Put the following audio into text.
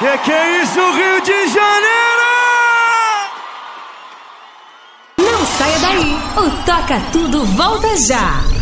Que é isso, Rio de Janeiro? Não saia daí, o Toca Tudo volta já.